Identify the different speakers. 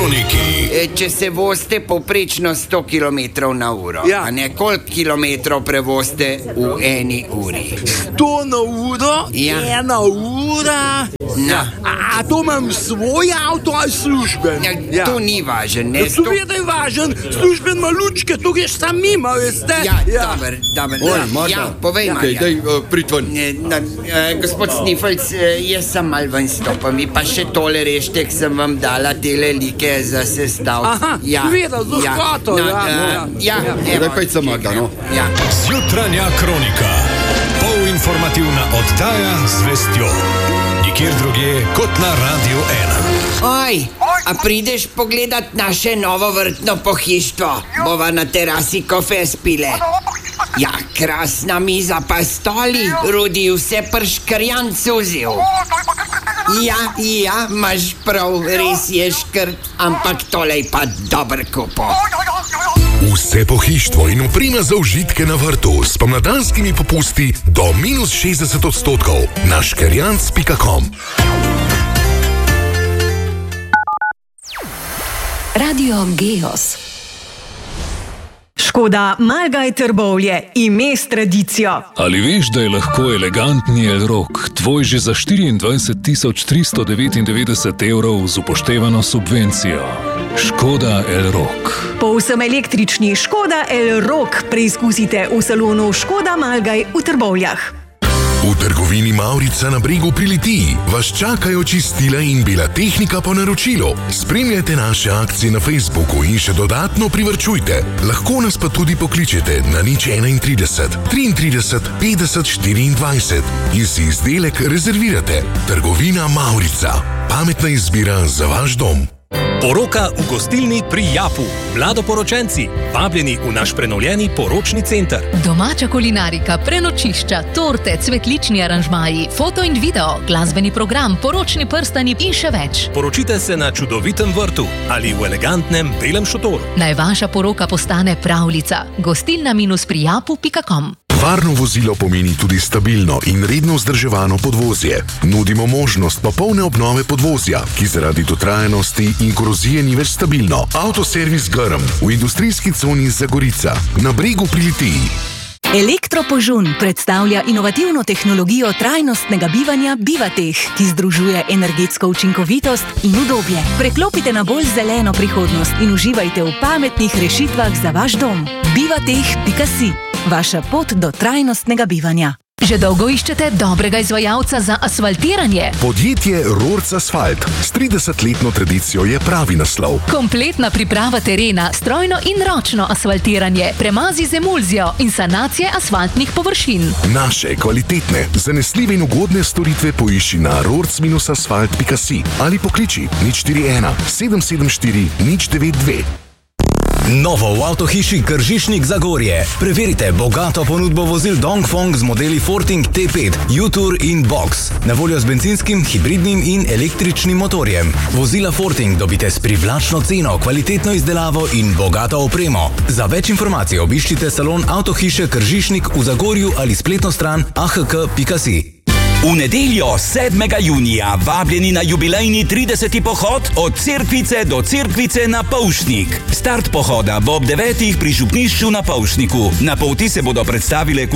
Speaker 1: kroniki.
Speaker 2: Če se vozite povprečno 100 km/h, a ne koliko kilometrov prevozite v eni uri?
Speaker 3: 100 na uro?
Speaker 2: Ja.
Speaker 3: 1 ura?
Speaker 2: Ja.
Speaker 3: A to imam svoj avto ali služben?
Speaker 2: Ja, to ni važno, ne?
Speaker 3: Seveda je važen, služben ima lučke, tu greš sam mimo, veste?
Speaker 2: Dober. Povej, Marjan.
Speaker 4: Daj, prid ven.
Speaker 2: Gospod Snifelc, jaz sem mal ven stopil, mi pa še tole rešte, k sem vam dala tele like za sestavljanje.
Speaker 3: Aha, seveda, z lahkoto,
Speaker 4: Daj, pojď se, Magda, no.
Speaker 1: Zjutranja kronika. Polinformativna oddaja z vestjo. Nikjer drugje kot na Radio 1.
Speaker 2: Oj, a prideš pogledat naše novo vrtno pohištvo? Bova na terasi kofe spile. Ja, krasna miza pa stoli, Rudi vse prškrjan cuzil. Ja, imaš prav, res je škrt, ampak tole je pa dober kupo.
Speaker 5: Vse pohištvo in oprema za užitke na vrtu s pomladanskimi popusti do -60% na škerjanc.com.
Speaker 6: Radio Geos.
Speaker 7: Škoda Malgaj Trbovlje, ime s tradicijo.
Speaker 8: Ali veš, da je lahko elegantni Elrock tvoj že za 24.399 evrov z upoštevano subvencijo? Škoda Elrock.
Speaker 7: Povsem električni Škoda Elrock preizkusite v salonu Škoda Malgaj v Trbovljah.
Speaker 5: V trgovini Mavrica na Bregu pri Litiji vas čakajo čistila in bela tehnika po naročilu. Spremljajte naše akcije na Facebooku in še dodatno privarčujte. Lahko nas pa tudi pokličete na 031 33 50 24 in si izdelek rezervirate. Trgovina Mavrica. Pametna izbira za vaš dom.
Speaker 9: Poroka v gostilni pri Japu. Mladoporočenci, vabljeni v naš prenovljeni poročni center.
Speaker 6: Domača kulinarika, prenočišča, torte, cvetlični aranžmaji, foto in video, glasbeni program, poročni prstani in še več.
Speaker 9: Poročite se na čudovitem vrtu ali v elegantnem belem šotoru.
Speaker 6: Naj vaša poroka postane pravljica. gostilna-prijapu.com.
Speaker 5: Varno vozilo pomeni tudi stabilno in redno vzdrževano podvozje. Nudimo možnost popolne obnove podvozja, ki zaradi dotrajanosti in korozije ni več stabilno. Avtoservis Grm v industrijski coni Zagorica na Bregu pri Litiji.
Speaker 10: Elektropožun predstavlja inovativno tehnologijo trajnostnega bivanja Bivatech, ki združuje energetsko učinkovitost in udobje. Preklopite na bolj zeleno prihodnost in uživajte v pametnih rešitvah za vaš dom. Bivatech.si. Vaša pot do trajnostnega bivanja.
Speaker 6: Že dolgo iščete dobrega izvajalca za asfaltiranje?
Speaker 5: Podjetje Rorc Asfalt s 30-letno tradicijo je pravi naslov.
Speaker 6: Kompletna priprava terena, strojno in ročno asfaltiranje, premazi z emulzijo in sanacije asfaltnih površin.
Speaker 5: Naše kvalitetne, zanesljive in ugodne storitve poišči na rorc-asfalt.si ali pokliči 041 774 092.
Speaker 9: Novo v avtohiši Kržišnik Zagorje. Preverite bogato ponudbo vozil Dongfeng z modeli Forting T5, U-Tour in Box. Na voljo z benzinskim, hibridnim in električnim motorjem. Vozila Forting dobite s privlačno ceno, kvalitetno izdelavo in bogato opremo. Za več informacij obiščite salon avtohiše Kržišnik v Zagorju ali spletno stran ahk.si.
Speaker 11: V nedeljo 7. junija vabljeni na jubilejni 30. pohod od Cerkvice do Cerkvice na Polšnik. Start pohoda bo ob 9. pri župnišču na Polšniku. Na poti se bodo predstavile